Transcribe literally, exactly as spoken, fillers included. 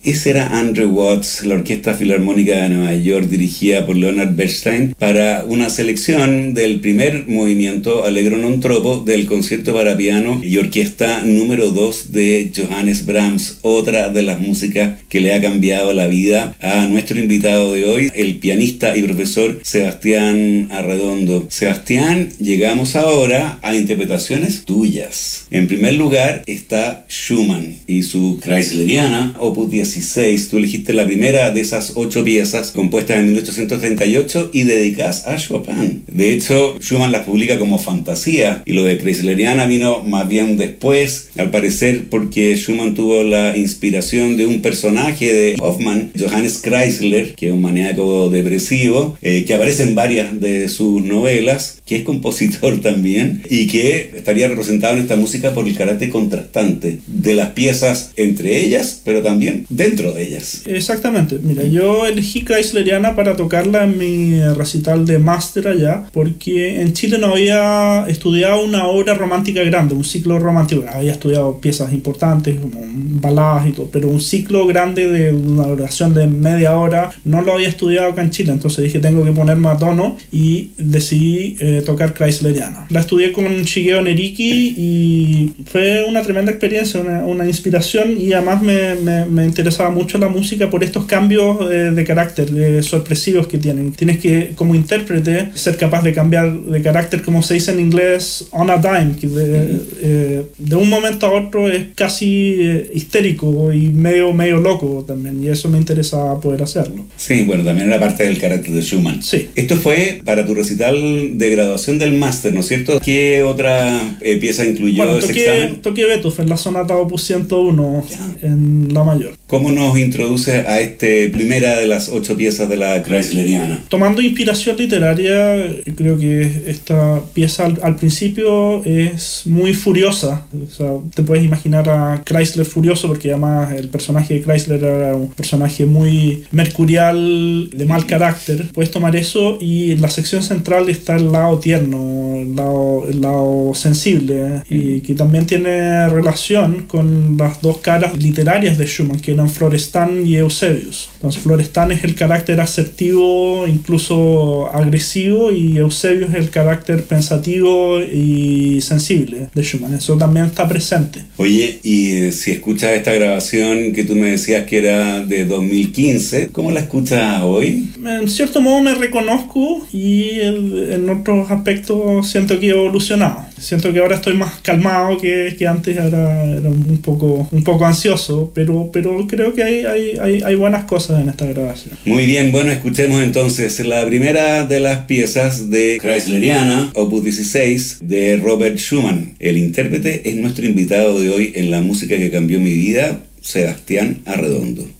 Ese era Andrew Watts, la Orquesta Filarmónica de Nueva York, dirigida por Leonard Bernstein, para una selección del primer movimiento Allegro non troppo del concierto para piano y orquesta número dos de Johannes Brahms, otra de las músicas que le ha cambiado la vida a nuestro invitado de hoy, el pianista y profesor Sebastián Arredondo. Sebastián, llegamos ahora a interpretaciones tuyas. En primer lugar está Schumann y su Kreisleriana, opus dieciséis. Tú elegiste la primera de esas ocho piezas compuestas en mil ochocientos treinta y ocho y dedicadas a Chopin. De hecho, Schumann las publica como fantasía y lo de Kreisleriana vino más bien después, al parecer porque Schumann tuvo la inspiración de un personaje de Hoffmann, Johannes Kreisler, que es un maníaco depresivo, eh, que aparece en varias de sus novelas, que es compositor también y que estaría representado en esta música por el carácter contrastante de las piezas entre ellas, pero también dentro de ellas. Exactamente. Mira, yo elegí Kreisleriana para tocarla en mi recital de máster allá, porque en Chile no había estudiado una obra romántica grande, un ciclo romántico. Había estudiado piezas importantes, como baladas y todo, pero un ciclo grande de una duración de media hora no lo había estudiado acá en Chile. Entonces dije, tengo que ponerme a tono y decidí eh, tocar Kreisleriana. La estudié con Shigeo Neriki y fue una tremenda experiencia, una, una inspiración, y además me, me, me interesaba mucho la música por estos cambios eh, de carácter eh, sorpresivos que tienen. Tienes que, como intérprete, ser capaz de cambiar de carácter, como se dice en inglés, on a dime, que de, eh, de un momento a otro es casi eh, histérico y medio, medio loco también, y eso me interesaba poder hacerlo. Sí, bueno, también era parte del carácter de Schumann. Sí. Esto fue para tu recital de graduación del máster, ¿no es cierto? ¿Qué otra eh, pieza incluyó bueno, ese toqué, examen? Toqué Beethoven, la sonata opus ciento uno ya. En la mayor. ¿Cómo nos introduce a esta primera de las ocho piezas de la Kreisleriana? Tomando inspiración literaria, creo que esta pieza al, al principio es muy furiosa. O sea, te puedes imaginar a Kreisler furioso, porque además el personaje de Kreisler era un personaje muy mercurial, de mal carácter. Puedes tomar eso y en la sección central está el lado tierno, el lado, el lado sensible, y que también tiene relación con las dos caras literarias de Schumann, que eran Florestan y Eusebius. Entonces Florestan es el carácter asertivo, incluso agresivo, y Eusebius es el carácter pensativo y sensible de Schumann. Eso también está presente. Oye, y si escuchas esta grabación que tú me decías que era de dos mil quince, ¿cómo la escuchas hoy? En cierto modo me reconozco, y el, en otros aspectos siento que he evolucionado. Siento que ahora estoy más calmado que, que antes, era, era un poco un poco ansioso, pero, pero creo que hay, hay, hay, hay buenas cosas en esta grabación. Muy bien, bueno, escuchemos entonces la primera de las piezas de Kreisleriana, opus dieciséis, de Robert Schumann. El intérprete es nuestro invitado de hoy en La Música que Cambió Mi Vida, Sebastián Arredondo.